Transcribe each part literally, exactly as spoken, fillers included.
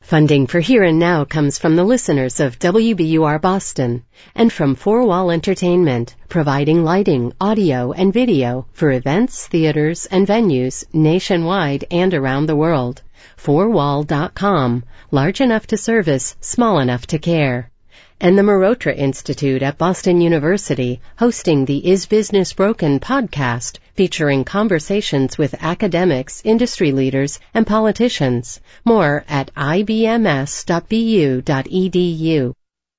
Funding for Here and Now comes from the listeners of W B U R Boston and from Four Wall Entertainment, providing lighting, audio, and video for events, theaters, and venues nationwide and around the world. four wall dot com, large enough to service, small enough to care. And the Marotra Institute at Boston University, hosting the Is Business Broken podcast, featuring conversations with academics, industry leaders, and politicians. More at I B M S dot B U dot E D U.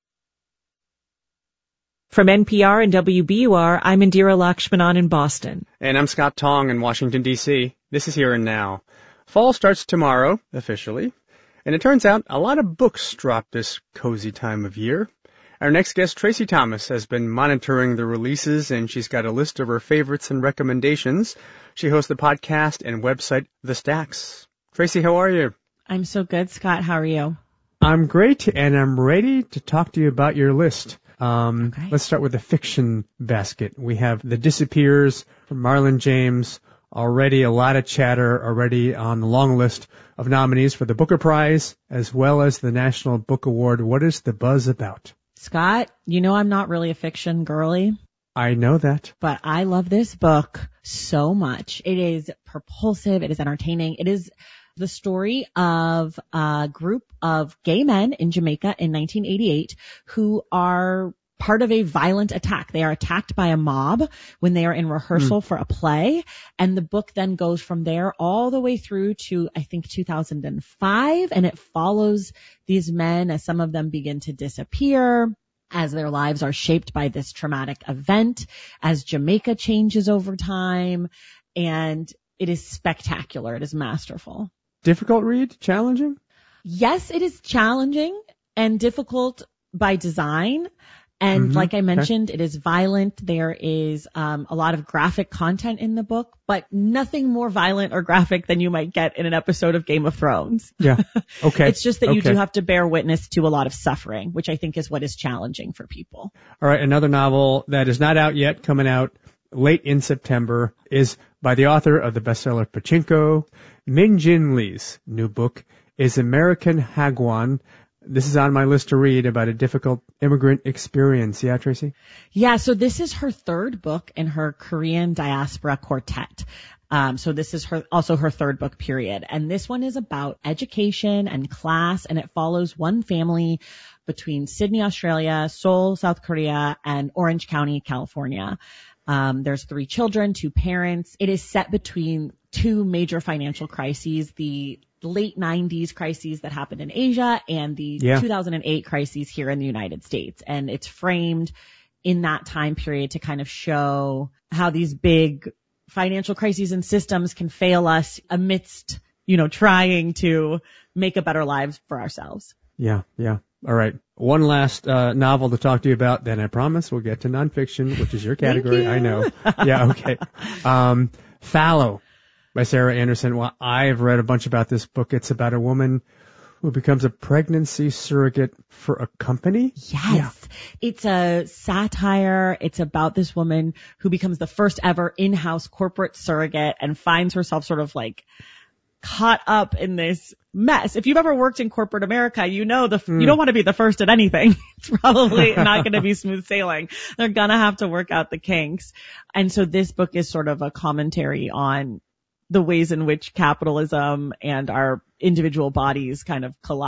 From N P R and W B U R, I'm Indira Lakshmanan in Boston. And I'm Scott Tong in Washington, D C This is Here and Now. Fall starts tomorrow, officially. And it turns out a lot of books drop this cozy time of year. Our next guest, Tracy Thomas, has been monitoring the releases, and she's got a list of her favorites and recommendations. She hosts the podcast and website The Stacks. Tracy, how are you? I'm so good, Scott. How are you? I'm great, and I'm ready to talk to you about your list. Um, okay. Let's start with the fiction basket. We have The Disappears from Marlon James. Already a lot of chatter already on the long list of nominees for the Booker Prize, as well as the National Book Award. What is the buzz about? Scott, you know I'm not really a fiction girly. I know that. But I love this book so much. It is propulsive. It is entertaining. It is the story of a group of gay men in Jamaica in nineteen eighty-eight who are part of a violent attack. They are attacked by a mob when they are in rehearsal mm. for a play. And the book then goes from there all the way through to, I think, two thousand five. And it follows these men as some of them begin to disappear, as their lives are shaped by this traumatic event, as Jamaica changes over time. And it is spectacular. It is masterful. Difficult read? Challenging? Yes, it is challenging and difficult by design. And mm-hmm. like I mentioned, okay. It is violent. There is um, a lot of graphic content in the book, but nothing more violent or graphic than you might get in an episode of Game of Thrones. Yeah. Okay. It's just that okay. you do have to bear witness to a lot of suffering, which I think is what is challenging for people. All right. Another novel that is not out yet, coming out late in September, is by the author of the bestseller Pachinko. Min Jin Lee's new book is American Hagwon. This is on my list to read about a difficult immigrant experience. Yeah, Tracy? Yeah, so this is her third book in her Korean diaspora quartet. Um, so this is her, also her third book, period. And this one is about education and class, and it follows one family between Sydney, Australia, Seoul, South Korea, and Orange County, California. Um, there's three children, two parents. It is set between two major financial crises, the late nineties crises that happened in Asia and the yeah. two thousand eight crises here in the United States. And it's framed in that time period to kind of show how these big financial crises and systems can fail us amidst, you know, trying to make a better lives for ourselves. Yeah, yeah. All right. One last uh, novel to talk to you about, then I promise we'll get to nonfiction, which is your category. You. I know. Yeah, okay. Um, Fallow by Sarah Anderson. Well, I've read a bunch about this book. It's about a woman who becomes a pregnancy surrogate for a company. Yes. Yeah. It's a satire. It's about this woman who becomes the first ever in-house corporate surrogate and finds herself sort of like caught up in this mess. If you've ever worked in corporate America, you know the mm. you don't want to be the first at anything. It's probably not going to be smooth sailing. They're going to have to work out the kinks. And so this book is sort of a commentary on the ways in which capitalism and our individual bodies kind of collide.